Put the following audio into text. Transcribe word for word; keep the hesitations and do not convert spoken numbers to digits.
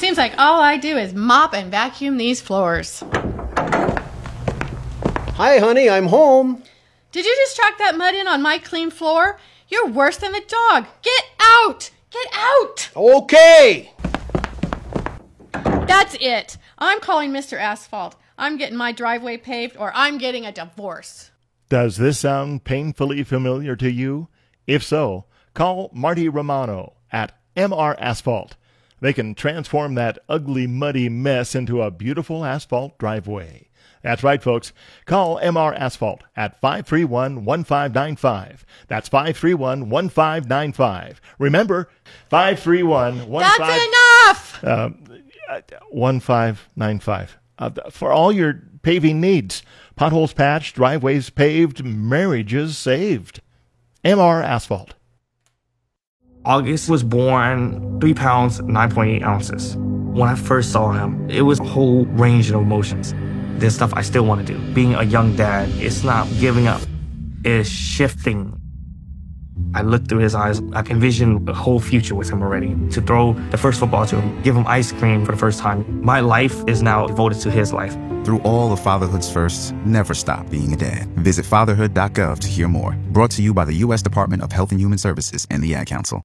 Seems like all I do is mop and vacuum these floors. Hi, honey, I'm home. Did you just track that mud in on my clean floor? You're worse than the dog. Get out! Get out! Okay! That's it. I'm calling Mister Asphalt. I'm getting my driveway paved or I'm getting a divorce. Does this sound painfully familiar to you? If so, call Marty Romano at M R Asphalt. They can transform that ugly, muddy mess into a beautiful asphalt driveway. That's right, folks. Call M R Asphalt at five three one, one five nine five. That's five three one, one five nine five. Remember, five three one, one five... That's enough! Uh, one five nine five. Uh, for all your paving needs. Potholes patched, driveways paved, marriages saved. M R Asphalt. August was born three pounds, nine point eight ounces. When I first saw him, it was a whole range of emotions. There's stuff I still want to do. Being a young dad, it's not giving up. It's shifting. I looked through his eyes. I can envision a whole future with him already. To throw the first football to him, give him ice cream for the first time. My life is now devoted to his life. Through all of fatherhood's firsts, never stop being a dad. Visit fatherhood dot gov to hear more. Brought to you by the U S Department of Health and Human Services and the Ad Council.